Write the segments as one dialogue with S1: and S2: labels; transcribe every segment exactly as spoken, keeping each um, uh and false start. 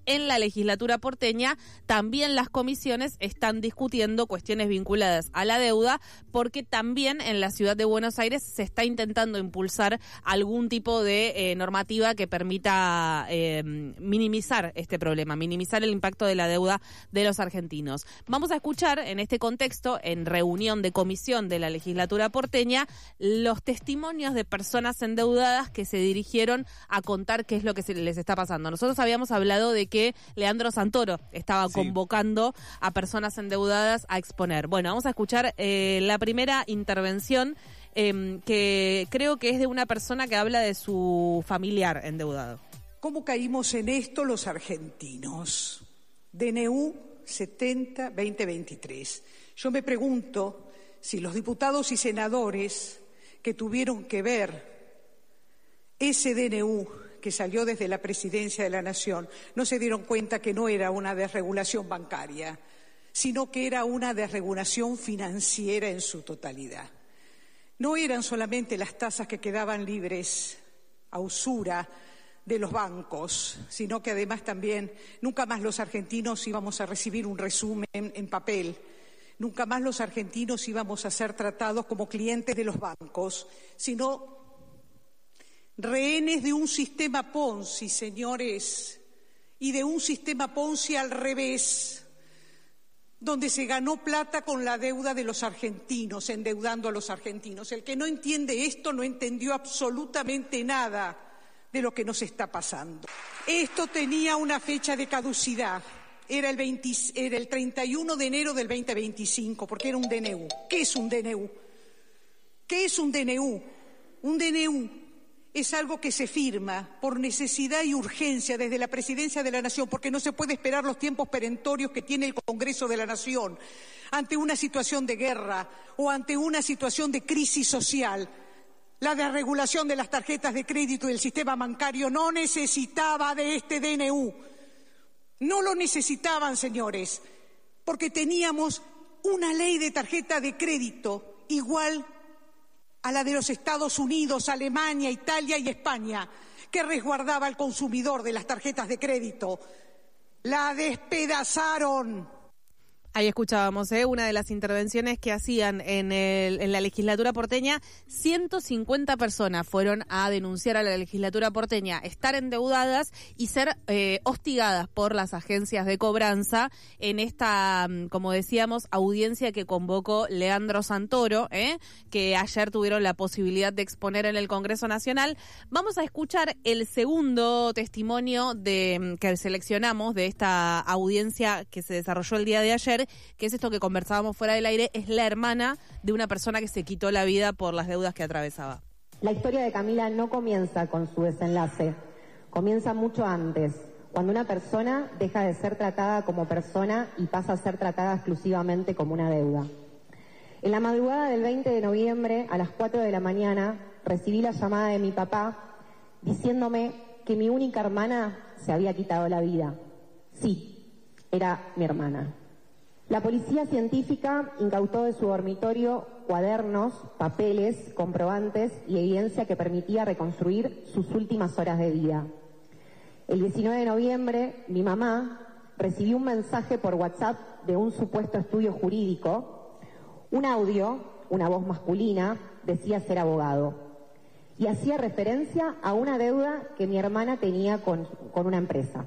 S1: en la legislatura porteña también las comisiones están discutiendo cuestiones vinculadas a la deuda, porque también en la ciudad de Buenos Aires se está intentando impulsar algún tipo de eh, normativa que permita eh, minimizar este problema, minimizar el impacto de la deuda de los argentinos. Vamos a escuchar en este contexto, en reunión de comisión de la legislatura porteña, los testimonios de personas endeudadas que se dirigieron a contar qué es lo que se les está pasando. Nosotros habíamos hablado de que Leandro Santoro estaba sí. convocando a personas endeudadas a exponer. Bueno, vamos a escuchar eh, la primera intervención eh, que creo que es de una persona que habla de su familiar endeudado.
S2: ¿Cómo caímos en esto los argentinos? D N U setenta veinte veintitrés. Yo me pregunto si los diputados y senadores que tuvieron que ver ese D N U que salió desde la Presidencia de la Nación no se dieron cuenta que no era una desregulación bancaria, sino que era una desregulación financiera en su totalidad. No eran solamente las tasas que quedaban libres a usura de los bancos, sino que además también nunca más los argentinos íbamos a recibir un resumen en papel, nunca más los argentinos íbamos a ser tratados como clientes de los bancos, sino rehenes de un sistema Ponzi, señores, y de un sistema Ponzi al revés, donde se ganó plata con la deuda de los argentinos, endeudando a los argentinos. El que no entiende esto no entendió absolutamente nada de lo que nos está pasando. Esto tenía una fecha de caducidad, era el, veinte, era el treinta y uno de enero del veinte veinticinco, porque era un D N U. ¿Qué es un D N U? ¿Qué es un D N U? Un D N U es algo que se firma por necesidad y urgencia desde la Presidencia de la Nación, porque no se puede esperar los tiempos perentorios que tiene el Congreso de la Nación ante una situación de guerra o ante una situación de crisis social. La desregulación de las tarjetas de crédito y del sistema bancario no necesitaba de este D N U. No lo necesitaban, señores, porque teníamos una ley de tarjeta de crédito igual a la de los Estados Unidos, Alemania, Italia y España, que resguardaba al consumidor de las tarjetas de crédito. La despedazaron.
S1: Ahí escuchábamos ¿eh? una de las intervenciones que hacían en, el, en la legislatura porteña. ciento cincuenta personas fueron a denunciar a la legislatura porteña estar endeudadas y ser eh, hostigadas por las agencias de cobranza en esta, como decíamos, audiencia que convocó Leandro Santoro, ¿eh? que ayer tuvieron la posibilidad de exponer en el Congreso Nacional. Vamos a escuchar el segundo testimonio de que seleccionamos de esta audiencia que se desarrolló el día de ayer, que es esto que conversábamos fuera del aire. Es la hermana de una persona que se quitó la vida por las deudas que atravesaba.
S3: La historia de Camila no comienza con su desenlace, comienza mucho antes, cuando una persona deja de ser tratada como persona y pasa a ser tratada exclusivamente como una deuda. En la madrugada del veinte de noviembre, a las cuatro de la mañana, recibí la llamada de mi papá diciéndome que mi única hermana se había quitado la vida. Sí, era mi hermana. La policía científica incautó de su dormitorio cuadernos, papeles, comprobantes y evidencia que permitía reconstruir sus últimas horas de vida. El diecinueve de noviembre, mi mamá recibió un mensaje por WhatsApp de un supuesto estudio jurídico. Un audio, una voz masculina, decía ser abogado y hacía referencia a una deuda que mi hermana tenía con, con una empresa.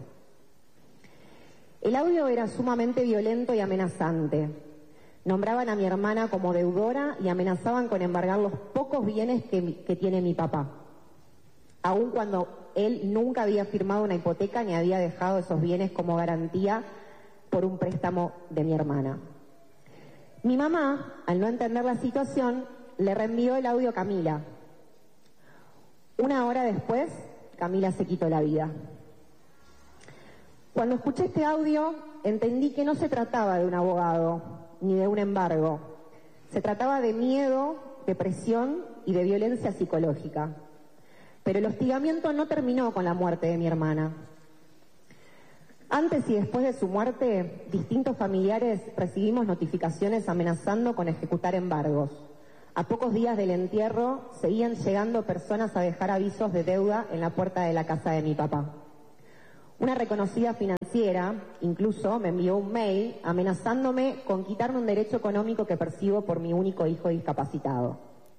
S3: El audio era sumamente violento y amenazante. Nombraban a mi hermana como deudora y amenazaban con embargar los pocos bienes que, que tiene mi papá, aun cuando él nunca había firmado una hipoteca ni había dejado esos bienes como garantía por un préstamo de mi hermana. Mi mamá, al no entender la situación, le reenvió el audio a Camila. Una hora después, Camila se quitó la vida. Cuando escuché este audio, entendí que no se trataba de un abogado ni de un embargo. Se trataba de miedo, de presión y de violencia psicológica. Pero el hostigamiento no terminó con la muerte de mi hermana. Antes y después de su muerte, distintos familiares recibimos notificaciones amenazando con ejecutar embargos. A pocos días del entierro, seguían llegando personas a dejar avisos de deuda en la puerta de la casa de mi papá. Una reconocida financiera incluso me envió un mail amenazándome con quitarme un derecho económico que percibo por mi único hijo discapacitado.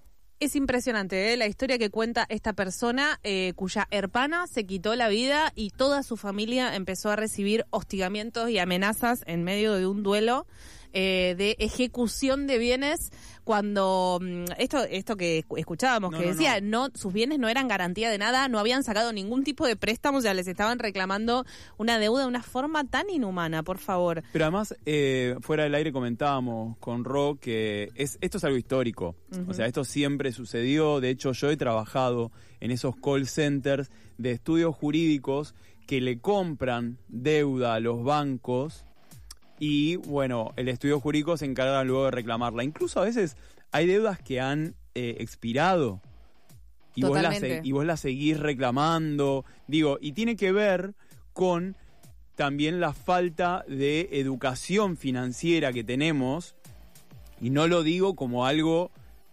S1: Es impresionante, ¿eh? La historia que cuenta esta persona eh, cuya hermana se quitó la vida y toda su familia empezó a recibir hostigamientos y amenazas en medio de un duelo eh, de ejecución de bienes cuando mmm, esto esto que escuchábamos, no, que no, decía, no. no sus bienes no eran garantía de nada, no habían sacado ningún tipo de préstamo, o sea, les estaban reclamando una deuda de una forma tan inhumana, por favor.
S4: Pero además, eh, fuera del aire comentábamos con Ro que es, esto es algo histórico, uh-huh. O sea, esto siempre sucedió. De hecho, yo he trabajado en esos call centers de estudios jurídicos que le compran deuda a los bancos y, bueno, el estudio jurídico se encarga luego de reclamarla. Incluso a veces hay deudas que han eh, expirado y vos, las, y vos las seguís reclamando. Digo, y tiene que ver con también la falta de educación financiera que tenemos, y no lo digo como algo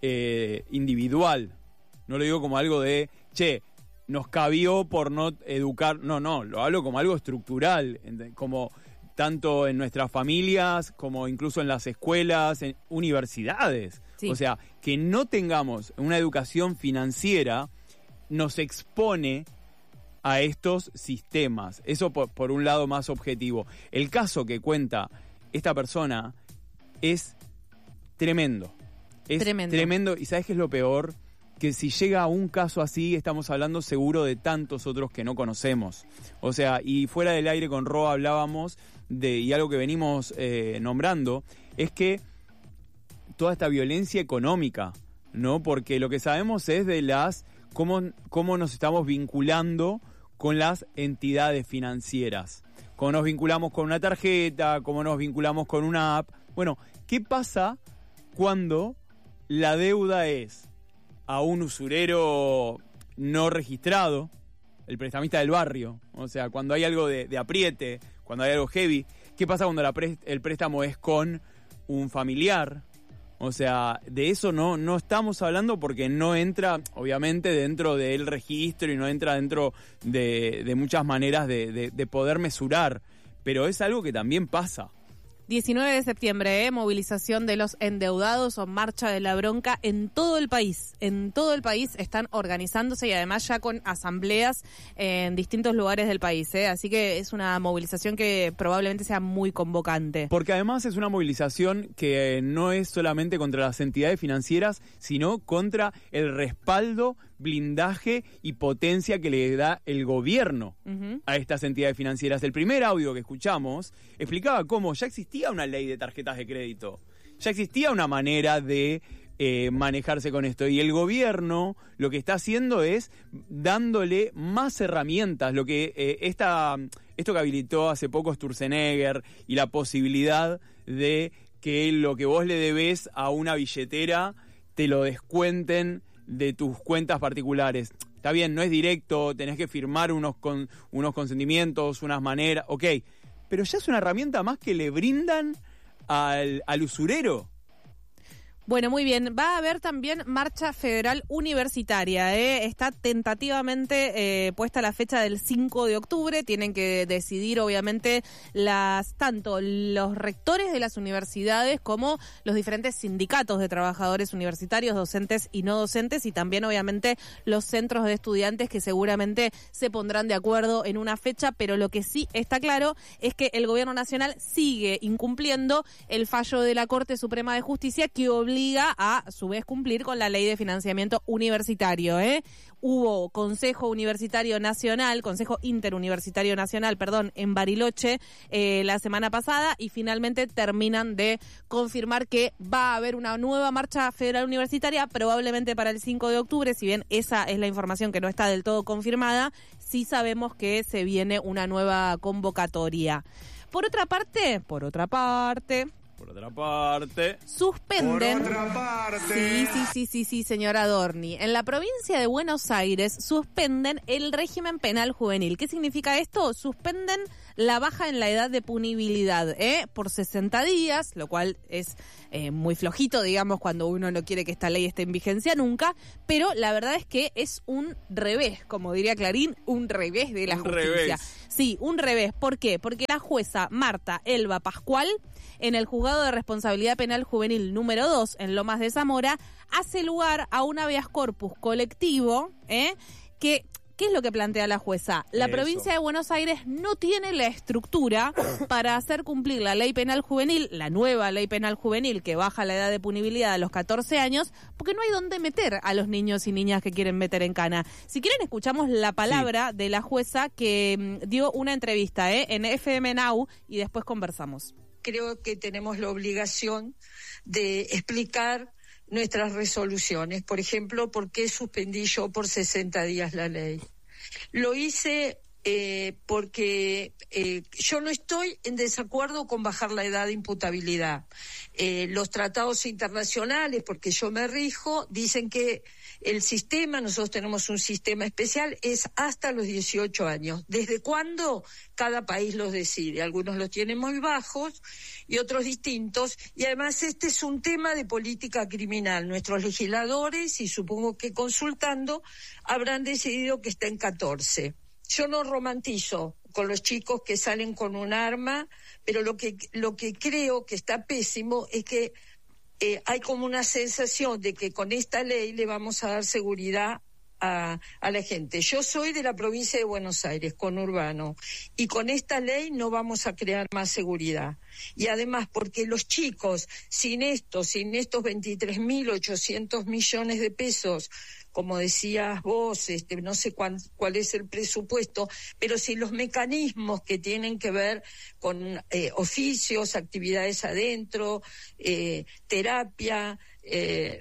S4: eh, individual, no lo digo como algo de, che, nos cabió por no educar, no, no, lo hablo como algo estructural, como tanto en nuestras familias, como incluso en las escuelas, en universidades. Sí. O sea, que no tengamos una educación financiera nos expone a estos sistemas. Eso por, por un lado más objetivo. El caso que cuenta esta persona es tremendo. Es tremendo. tremendo. ¿Y sabes qué es lo peor? Que si llega a un caso así, estamos hablando seguro de tantos otros que no conocemos. O sea, y fuera del aire con Ro hablábamos de, y algo que venimos eh, nombrando, es que toda esta violencia económica, ¿no? Porque lo que sabemos es de las cómo, cómo nos estamos vinculando con las entidades financieras. Cómo nos vinculamos con una tarjeta, cómo nos vinculamos con una app. Bueno, ¿qué pasa cuando la deuda es a un usurero no registrado, el prestamista del barrio? O sea, cuando hay algo de, de apriete, cuando hay algo heavy. ¿Qué pasa cuando la pre- el préstamo es con un familiar? O sea, de eso no, no estamos hablando porque no entra, obviamente, dentro del registro y no entra dentro de, de muchas maneras de, de, de poder mesurar. Pero es algo que también pasa.
S1: diecinueve de septiembre, ¿eh? Movilización de los endeudados o marcha de la bronca en todo el país. En todo el país están organizándose y además ya con asambleas en distintos lugares del país, ¿eh? Así que es una movilización que probablemente sea muy convocante.
S4: Porque además es una movilización que no es solamente contra las entidades financieras, sino contra el respaldo, blindaje y potencia que le da el gobierno uh-huh. a estas entidades financieras. El primer audio que escuchamos explicaba cómo ya existía una ley de tarjetas de crédito, ya existía una manera de eh, manejarse con esto, y el gobierno lo que está haciendo es dándole más herramientas. Lo que eh, esta, esto que habilitó hace poco Sturzenegger y la posibilidad de que lo que vos le debés a una billetera te lo descuenten de tus cuentas particulares. Está bien, no es directo, tenés que firmar unos, con, unos consentimientos, unas maneras, ok, pero ya es una herramienta más que le brindan al, al usurero.
S1: Bueno, muy bien. Va a haber también marcha federal universitaria, ¿eh? Está tentativamente eh, puesta la fecha del cinco de octubre. Tienen que decidir, obviamente, las tanto los rectores de las universidades como los diferentes sindicatos de trabajadores universitarios, docentes y no docentes, y también, obviamente, los centros de estudiantes que seguramente se pondrán de acuerdo en una fecha. Pero lo que sí está claro es que el gobierno nacional sigue incumpliendo el fallo de la Corte Suprema de Justicia que obliga a, a su vez, cumplir con la ley de financiamiento universitario, ¿eh? Hubo Consejo Universitario Nacional, Consejo Interuniversitario Nacional, perdón, en Bariloche eh, la semana pasada, y finalmente terminan de confirmar que va a haber una nueva marcha federal universitaria, probablemente para el cinco de octubre, si bien esa es la información que no está del todo confirmada, sí sabemos que se viene una nueva convocatoria. Por otra parte, por otra parte...
S4: Por otra parte...
S1: Suspenden...
S5: Por otra parte...
S1: Sí, sí, sí, sí, sí, señora Dorni. En la provincia de Buenos Aires suspenden el régimen penal juvenil. ¿Qué significa esto? Suspenden la baja en la edad de punibilidad, ¿eh? por sesenta días, lo cual es eh, muy flojito, digamos, cuando uno no quiere que esta ley esté en vigencia nunca, pero la verdad es que es un revés, como diría Clarín, un revés de la
S4: un
S1: justicia.
S4: Revés.
S1: Sí, un revés. ¿Por qué? Porque la jueza Marta Elba Pascual, en el Juzgado de Responsabilidad Penal Juvenil número dos, en Lomas de Zamora, hace lugar a un habeas corpus colectivo, ¿eh? que... ¿Qué es lo que plantea la jueza? La
S4: Eso.
S1: provincia de Buenos Aires no tiene la estructura para hacer cumplir la ley penal juvenil, la nueva ley penal juvenil que baja la edad de punibilidad a los catorce años, porque no hay dónde meter a los niños y niñas que quieren meter en cana. Si quieren, escuchamos la palabra sí. de la jueza que mm, dio una entrevista ¿eh? en F M Now y después conversamos.
S5: Creo que tenemos la obligación de explicar nuestras resoluciones. Por ejemplo, ¿por qué suspendí yo por sesenta días la ley? Lo hice eh, porque eh, yo no estoy en desacuerdo con bajar la edad de imputabilidad. Eh, los tratados internacionales, porque yo me rijo, dicen que el sistema, nosotros tenemos un sistema especial, es hasta los dieciocho años. ¿Desde cuándo? Cada país los decide. Algunos los tienen muy bajos y otros distintos. Y además este es un tema de política criminal. Nuestros legisladores, y supongo que consultando, habrán decidido que está en catorce. Yo no romantizo con los chicos que salen con un arma, pero lo que, lo que creo que está pésimo es que Eh, hay como una sensación de que con esta ley le vamos a dar seguridad a, a la gente. Yo soy de la provincia de Buenos Aires, conurbano, y con esta ley no vamos a crear más seguridad. Y además porque los chicos, sin esto, sin estos veintitrés mil ochocientos millones de pesos, como decías vos, este, no sé cuán, cuál es el presupuesto, pero si los mecanismos que tienen que ver con eh, oficios, actividades adentro, eh, terapia, eh,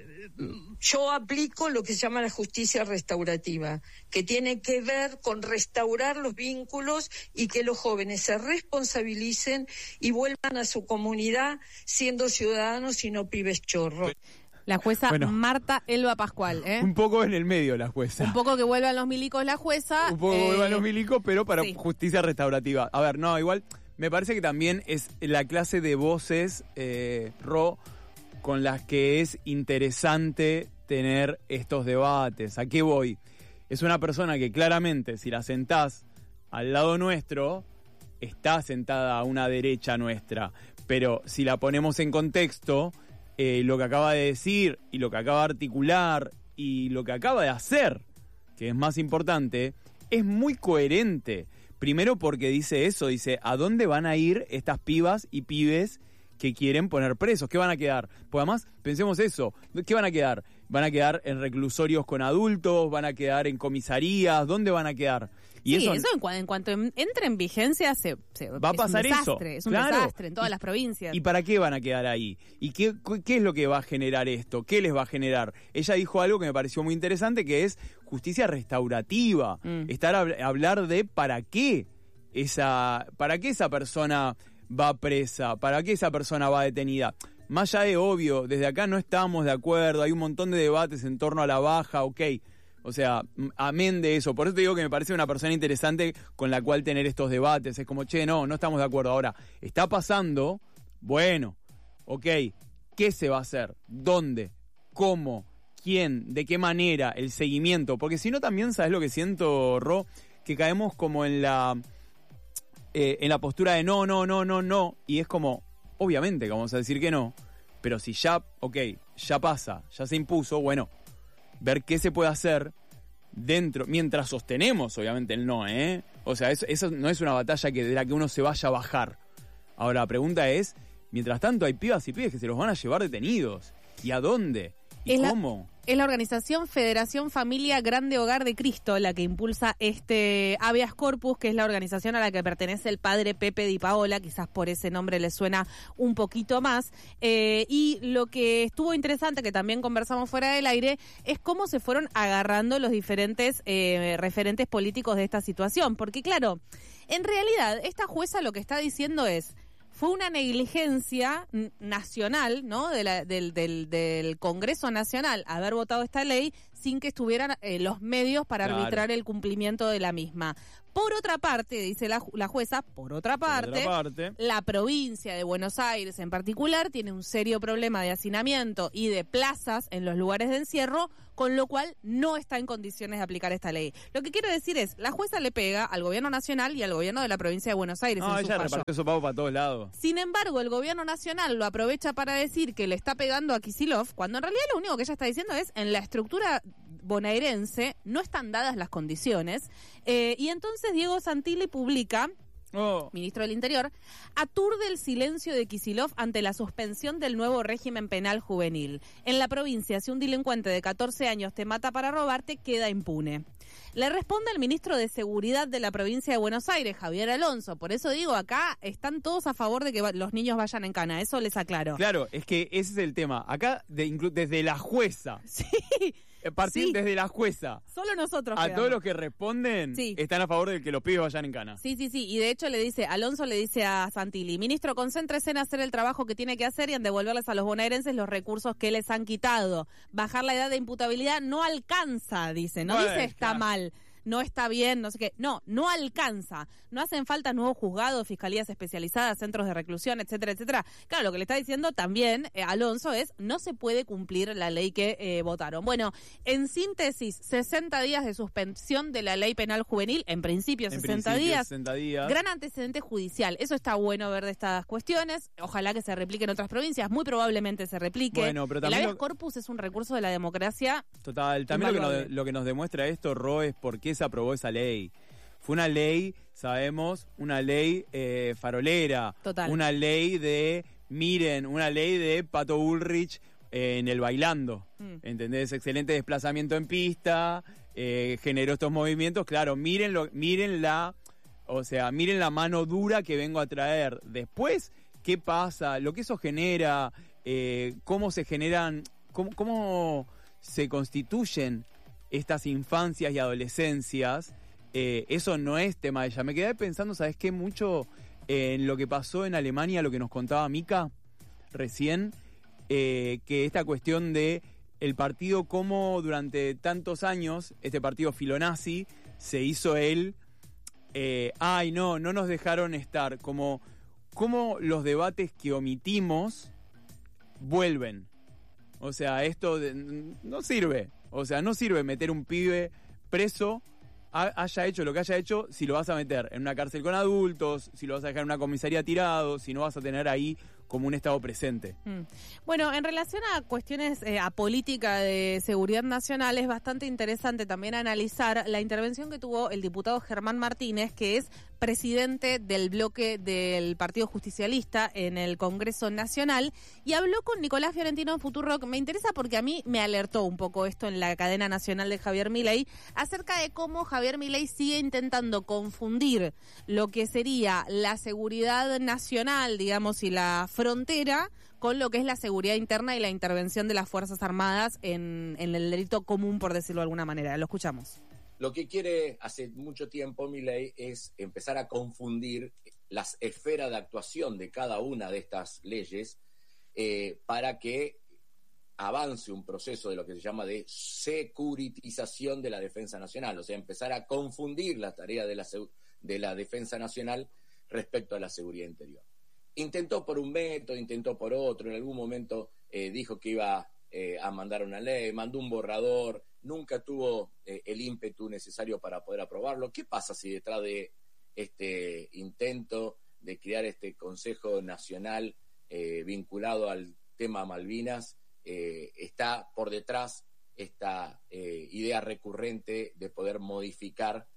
S5: yo aplico lo que se llama la justicia restaurativa, que tiene que ver con restaurar los vínculos y que los jóvenes se responsabilicen y vuelvan a su comunidad siendo ciudadanos y no pibes chorros.
S1: La jueza
S4: bueno,
S1: Marta Elba Pascual, ¿eh?
S4: Un poco en el medio la jueza.
S1: Un poco que vuelvan los milicos la jueza.
S4: Un poco que
S1: eh,
S4: vuelvan los milicos, pero para
S1: sí.
S4: justicia restaurativa. A ver, no, igual me parece que también es la clase de voces, eh, Ro, con las que es interesante tener estos debates. ¿A qué voy? Es una persona que claramente, si la sentás al lado nuestro, está sentada a una derecha nuestra. Pero si la ponemos en contexto, eh, lo que acaba de decir y lo que acaba de articular y lo que acaba de hacer, que es más importante, es muy coherente. Primero porque dice eso, dice, ¿a dónde van a ir estas pibas y pibes que quieren poner presos? ¿Qué van a quedar? Pues además, pensemos eso, ¿qué van a quedar? ¿Van a quedar en reclusorios con adultos? ¿Van a quedar en comisarías? ¿Dónde van a quedar? Y
S1: sí,
S4: eso,
S1: eso en, cu en cuanto entre en vigencia se, se
S4: va a pasar
S1: es un desastre,
S4: eso.
S1: Es un
S4: Claro.
S1: desastre en todas
S4: y,
S1: las provincias.
S4: ¿Y para qué van a quedar ahí? ¿Y qué, qué es lo que va a generar esto? ¿Qué les va a generar? Ella dijo algo que me pareció muy interesante, que es justicia restaurativa. Mm. Estar a hablar de para qué esa, para qué esa persona va presa, para qué esa persona va detenida. Más allá de obvio, desde acá no estamos de acuerdo, hay un montón de debates en torno a la baja, ok. O sea, amén de eso. Por eso te digo que me parece una persona interesante con la cual tener estos debates. Es como, che, no, no estamos de acuerdo. Ahora, está pasando, bueno, ok, ¿qué se va a hacer? ¿Dónde? ¿Cómo? ¿Quién? ¿De qué manera? El seguimiento. Porque si no también, ¿sabes lo que siento, Ro? Que caemos como en la... Eh, en la postura de no, no, no, no, no, y es como, obviamente que vamos a decir que no, pero si ya, ok, ya pasa, ya se impuso, bueno, ver qué se puede hacer dentro, mientras sostenemos, obviamente, el no, ¿eh? O sea, eso, eso no es una batalla que de la que uno se vaya a bajar. Ahora, la pregunta es, mientras tanto hay pibas y pibes que se los van a llevar detenidos, ¿y a dónde? ¿Y
S1: es
S4: cómo?
S1: La, es la organización Federación Familia Grande Hogar de Cristo la que impulsa este habeas corpus, que es la organización a la que pertenece el padre Pepe Di Paola, quizás por ese nombre le suena un poquito más. Eh, y lo que estuvo interesante, que también conversamos fuera del aire, es cómo se fueron agarrando los diferentes eh, referentes políticos de esta situación. Porque claro, en realidad esta jueza lo que está diciendo es, fue una negligencia nacional, ¿no? De la, del, del, del Congreso Nacional haber votado esta ley sin que estuvieran eh, los medios para
S4: Claro.
S1: arbitrar el cumplimiento de la misma. Por otra parte, dice la, ju- la jueza, por otra parte,
S4: Por otra parte.
S1: la provincia de Buenos Aires en particular tiene un serio problema de hacinamiento y de plazas en los lugares de encierro, con lo cual no está en condiciones de aplicar esta ley. Lo que quiero decir es, la jueza le pega al gobierno nacional y al gobierno de la provincia de Buenos Aires
S4: No,
S1: en su
S4: ella
S1: fallo.
S4: repartió sopapo para todos lados.
S1: Sin embargo, el gobierno nacional lo aprovecha para decir que le está pegando a Kicillof, cuando en realidad lo único que ella está diciendo es, en la estructura bonaerense no están dadas las condiciones, eh, y entonces Diego Santilli publica,
S4: Oh.
S1: ministro del Interior, aturde el silencio de Kicillof ante la suspensión del nuevo régimen penal juvenil. En la provincia, si un delincuente de catorce años te mata para robarte, queda impune. Le responde el ministro de Seguridad de la provincia de Buenos Aires, Javier Alonso. Por eso digo, acá están todos a favor de que va- los niños vayan en cana. Eso les aclaro.
S4: Claro, es que ese es el tema. Acá, de, inclu- desde la jueza,
S1: Sí,
S4: eh, partir
S1: Sí.
S4: desde la jueza,
S1: solo nosotros
S4: a
S1: quedamos.
S4: todos los que responden,
S1: Sí.
S4: están a favor de que los pibes vayan en cana.
S1: Sí, sí, sí. Y de hecho le dice, Alonso le dice a Santilli, ministro, concéntrese en hacer el trabajo que tiene que hacer y en devolverles a los bonaerenses los recursos que les han quitado. Bajar la edad de imputabilidad no alcanza, dice. No
S4: Bueno,
S1: dice está
S4: ya.
S1: mal, no está bien, no sé qué. No, no alcanza. No hacen falta nuevos juzgados, fiscalías especializadas, centros de reclusión, etcétera, etcétera. Claro, lo que le está diciendo también eh, Alonso es, no se puede cumplir la ley que eh, votaron. Bueno, en síntesis, sesenta días de suspensión de la ley penal juvenil, en principio
S4: En
S1: sesenta
S4: principio,
S1: días.
S4: sesenta días.
S1: Gran antecedente judicial. Eso está bueno ver de estas cuestiones. Ojalá que se replique en otras provincias. Muy probablemente se replique.
S4: Bueno, pero
S1: el
S4: también
S1: habeas
S4: lo-
S1: corpus es un recurso de la democracia.
S4: Total, también lo que,
S1: Invaluable.
S4: nos, lo que nos demuestra esto, Ro, es por qué se aprobó esa ley. Fue una ley, sabemos, una ley eh, farolera.
S1: Total.
S4: Una ley de, miren, una ley de Pato Bullrich eh, en el bailando.
S1: Mm.
S4: ¿Entendés? Excelente desplazamiento en pista, eh, generó estos movimientos. Claro, miren, lo, miren la, o sea, miren la mano dura que vengo a traer. Después, ¿qué pasa? Lo que eso genera, eh, cómo se generan, cómo, cómo se constituyen estas infancias y adolescencias, eh, eso no es tema de ella. Me quedé pensando, ¿sabes qué? Mucho eh, en lo que pasó en Alemania, lo que nos contaba Mica recién, eh, que esta cuestión de el partido, cómo durante tantos años, este partido filonazi, se hizo él, eh, ay no, no nos dejaron estar, como, como los debates que omitimos vuelven. O sea, esto de- no sirve. O sea, no sirve meter un pibe preso, ha- haya hecho lo que haya hecho, si lo vas a meter en una cárcel con adultos, si lo vas a dejar en una comisaría tirado, si no vas a tener ahí como un Estado presente.
S1: Mm. Bueno, en relación a cuestiones, eh, a política de seguridad nacional, es bastante interesante también analizar la intervención que tuvo el diputado Germán Martínez, que es presidente del bloque del Partido Justicialista en el Congreso Nacional, y habló con Nicolás Fiorentino en Futurock. Me interesa porque a mí me alertó un poco esto en la cadena nacional de Javier Milei, acerca de cómo Javier Milei sigue intentando confundir lo que sería la seguridad nacional, digamos, y la frontera con lo que es la seguridad interna y la intervención de las Fuerzas Armadas en, en el delito común, por decirlo de alguna manera. Lo escuchamos.
S6: Lo que quiere hace mucho tiempo Milei es empezar a confundir las esferas de actuación de cada una de estas leyes eh, para que avance un proceso de lo que se llama de securitización de la defensa nacional, o sea, empezar a confundir la tarea de la, de la defensa nacional respecto a la seguridad interior. Intentó por un método, intentó por otro, en algún momento eh, dijo que iba eh, a mandar una ley, mandó un borrador, nunca tuvo eh, el ímpetu necesario para poder aprobarlo. ¿Qué pasa si detrás de este intento de crear este Consejo Nacional eh, vinculado al tema Malvinas eh, está por detrás esta eh, idea recurrente de poder modificar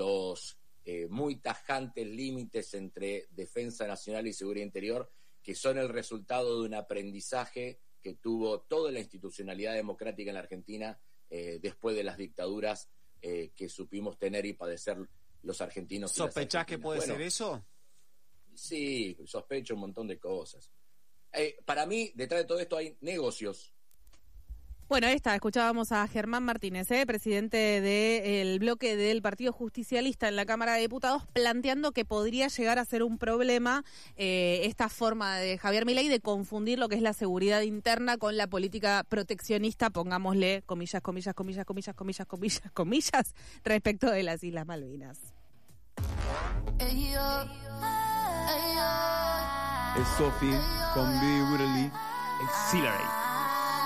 S6: los Eh, muy tajantes límites entre defensa nacional y seguridad interior, que son el resultado de un aprendizaje que tuvo toda la institucionalidad democrática en la Argentina eh, después de las dictaduras eh, que supimos tener y padecer los argentinos.
S7: ¿Sospechás que puede
S6: bueno,
S7: ser eso?
S6: Sí, sospecho un montón de cosas. Eh, para mí, detrás de todo esto hay negocios.
S1: Bueno, esta, escuchábamos a Germán Martínez, ¿eh? presidente del bloque del Partido Justicialista en la Cámara de Diputados, planteando que podría llegar a ser un problema eh, esta forma de Javier Milei de confundir lo que es la seguridad interna con la política proteccionista, pongámosle comillas, comillas, comillas, comillas, comillas, comillas, comillas, respecto de las Islas Malvinas.
S4: Es Sophie con Be Brutally Exhilarate.